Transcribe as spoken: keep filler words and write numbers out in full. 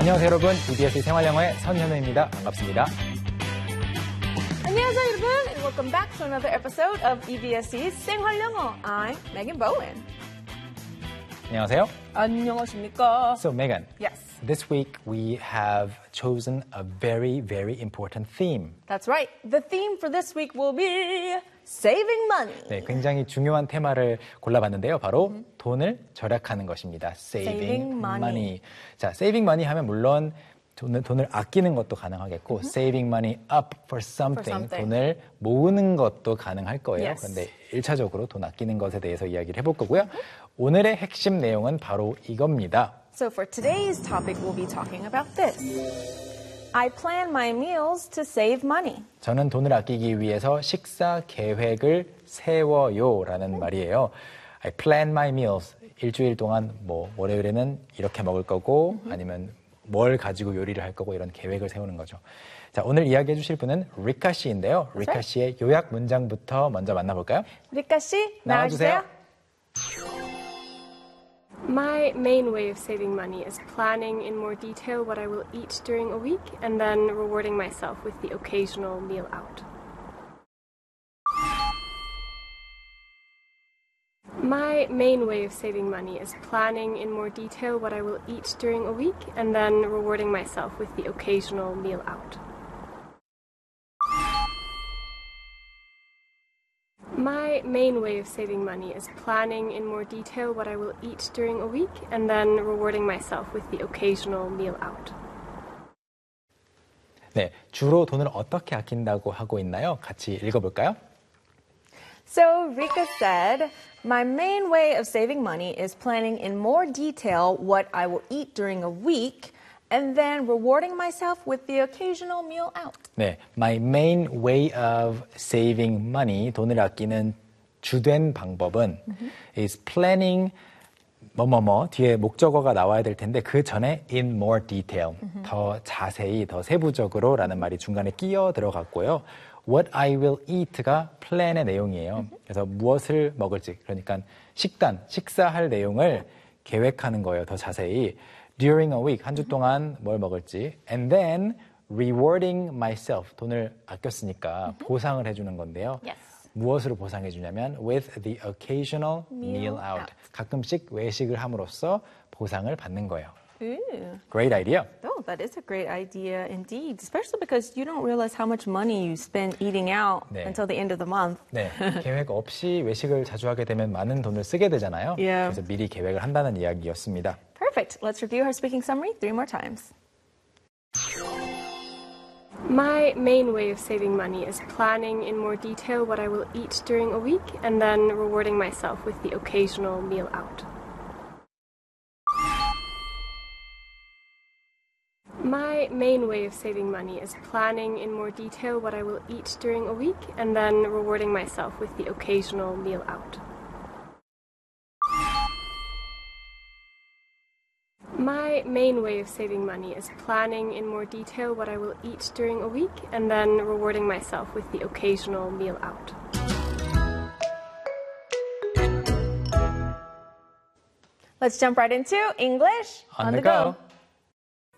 안녕하세요 여러분, 이비에스 생활영어의 선현우입니다. 반갑습니다. 안녕하세요 여러분, and welcome back to another episode of 이비에스's 생활영어. I'm Megan Bowen. 안녕하세요. 안녕하십니까? So Megan, Yes. this week we have chosen a very, very important theme. That's right. The theme for this week will be saving money. 네, 굉장히 중요한 테마를 골라봤는데요. 바로 mm-hmm. 돈을 절약하는 것입니다. Saving, saving money. money. 자, saving money 하면 물론 돈을, 돈을 아끼는 것도 가능하겠고 mm-hmm. saving money up for something, for something. 돈을 모으는 것도 가능할 거예요. Yes. 그런데 일차적으로 돈 아끼는 것에 대해서 이야기를 해볼 거고요. Mm-hmm. 오늘의 핵심 내용은 바로 이겁니다. So for today's topic, we'll be talking about this. I plan my meals to save money. 저는 돈을 아끼기 위해서 식사 계획을 세워요라는 음. 말이에요. I plan my meals. 일주일 동안 뭐 월요일에는 이렇게 먹을 거고 음. 아니면 뭘 가지고 요리를 할 거고 이런 계획을 세우는 거죠. 자, 오늘 이야기해 주실 분은 리카 씨인데요. 리카 right. 씨의 요약 문장부터 먼저 만나볼까요? 리카 씨, 나와주세요. My main way of saving money is planning in more detail what I will eat during a week and then rewarding myself with the occasional meal out. My main way of saving money is planning in more detail what I will eat during a week and then rewarding myself with the occasional meal out. My main way of saving money is planning in more detail what I will eat during a week and then rewarding myself with the occasional meal out. 네, 주로 돈을 어떻게 아낀다고 하고 있나요? 같이 읽어볼까요? So Rika said, my main way of saving money is planning in more detail what I will eat during a week and then rewarding myself with the occasional meal out. 네, my main way of saving money, 돈을 아끼는 주된 방법은 mm-hmm. is planning 뭐뭐뭐 뒤에 목적어가 나와야 될 텐데 그 전에 in more detail, mm-hmm. 더 자세히, 더 세부적으로 라는 말이 중간에 끼어 들어갔고요. What I will eat가 플랜의 내용이에요. Mm-hmm. 그래서 무엇을 먹을지, 그러니까 식단, 식사할 내용을 계획하는 거예요. 더 자세히. During a week, 한 주 동안 뭘 먹을지. And then rewarding myself, 돈을 아꼈으니까 mm-hmm. 보상을 해주는 건데요. Yes. 무엇으로 보상해 주냐면 with the occasional meal, meal out. out. 가끔씩 외식을 함으로써 보상을 받는 거예요. Ooh. Great idea. Oh, that is a great idea indeed. Especially because you don't realize how much money you spend eating out 네. until the end of the month. 네, 계획 없이 외식을 자주 하게 되면 많은 돈을 쓰게 되잖아요. Yeah. 그래서 미리 계획을 한다는 이야기였습니다. Perfect. Let's review her speaking summary three more times. My main way of saving money is planning in more detail what I will eat during a week and then rewarding myself with the occasional meal out. My main way of saving money is planning in more detail what I will eat during a week and then rewarding myself with the occasional meal out. My main way of saving money is planning in more detail what I will eat during a week and then rewarding myself with the occasional meal out. Let's jump right into English on, on the, the go. go.